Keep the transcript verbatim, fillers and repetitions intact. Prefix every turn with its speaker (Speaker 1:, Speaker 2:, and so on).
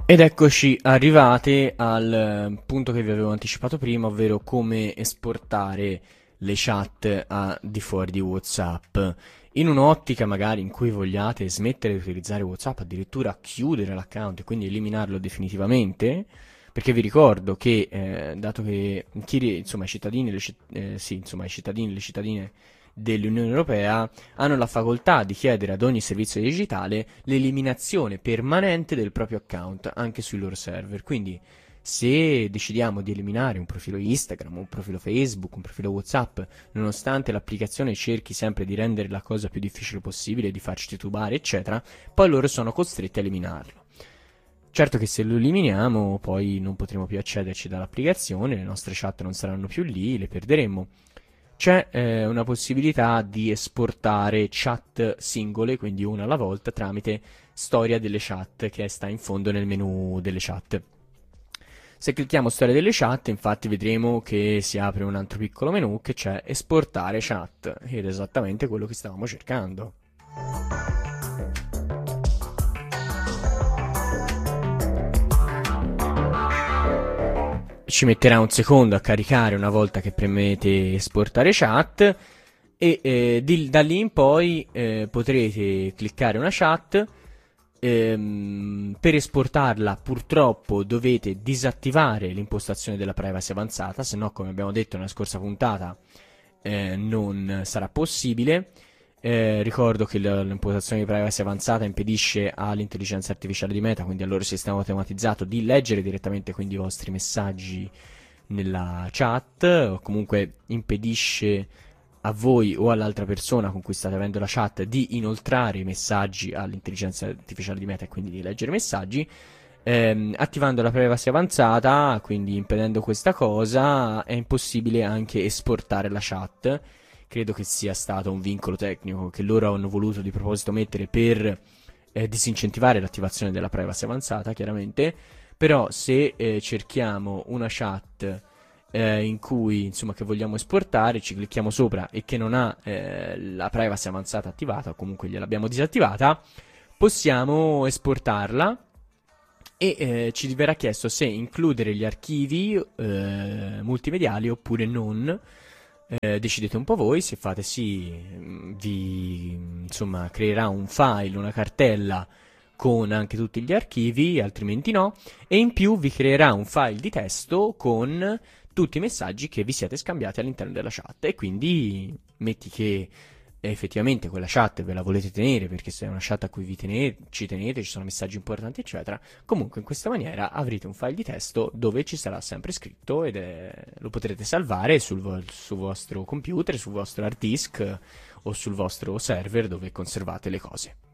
Speaker 1: Ed eccoci arrivati al eh, punto che vi avevo anticipato prima, ovvero come esportare le chat a di fuori di WhatsApp. In un'ottica magari in cui vogliate smettere di utilizzare WhatsApp, addirittura chiudere l'account e quindi eliminarlo definitivamente, perché vi ricordo che, eh, dato che chi ri- insomma, i cittadini, le citt- eh, sì, insomma, i cittadini e le cittadine dell'Unione Europea hanno la facoltà di chiedere ad ogni servizio digitale l'eliminazione permanente del proprio account anche sui loro server. Quindi, se decidiamo di eliminare un profilo Instagram, un profilo Facebook, un profilo WhatsApp, nonostante l'applicazione cerchi sempre di rendere la cosa più difficile possibile, di farci titubare, eccetera, poi loro sono costretti a eliminarlo. Certo che se lo eliminiamo, poi non potremo più accederci dall'applicazione, le nostre chat non saranno più lì, le perderemo. C'è eh, una possibilità di esportare chat singole, quindi una alla volta, tramite storia delle chat che sta in fondo nel menu delle chat. Se clicchiamo storia delle chat, infatti vedremo che si apre un altro piccolo menu che c'è esportare chat, ed è esattamente quello che stavamo cercando. Ci metterà un secondo a caricare una volta che premete esportare chat e eh, di- da lì in poi eh, potrete cliccare una chat. Ehm, per esportarla purtroppo dovete disattivare l'impostazione della privacy avanzata, se no, come abbiamo detto nella scorsa puntata, eh, non sarà possibile. Eh, ricordo che l- l'impostazione di privacy avanzata impedisce all'intelligenza artificiale di Meta, quindi al loro sistema automatizzato, di leggere direttamente quindi i vostri messaggi nella chat, o comunque impedisce a voi o all'altra persona con cui state avendo la chat di inoltrare i messaggi all'intelligenza artificiale di Meta e quindi di leggere i messaggi. Ehm, attivando la privacy avanzata, quindi impedendo questa cosa, è impossibile anche esportare la chat. Credo che sia stato un vincolo tecnico che loro hanno voluto di proposito mettere per eh, disincentivare l'attivazione della privacy avanzata, chiaramente. Però se eh, cerchiamo una chat eh, in cui insomma che vogliamo esportare, ci clicchiamo sopra e che non ha eh, la privacy avanzata attivata, o comunque gliel'abbiamo disattivata, possiamo esportarla e eh, ci verrà chiesto se includere gli archivi eh, multimediali oppure non. Eh, decidete un po' voi, se fate sì, mm, vi insomma creerà un file, una cartella con anche tutti gli archivi, altrimenti no, e in più vi creerà un file di testo con tutti i messaggi che vi siete scambiati all'interno della chat e quindi metti che effettivamente quella chat ve la volete tenere perché se è una chat a cui vi tenete, ci tenete, ci sono messaggi importanti eccetera, comunque in questa maniera avrete un file di testo dove ci sarà sempre scritto ed è, lo potrete salvare sul, vo- sul vostro computer, sul vostro hard disk o sul vostro server dove conservate le cose.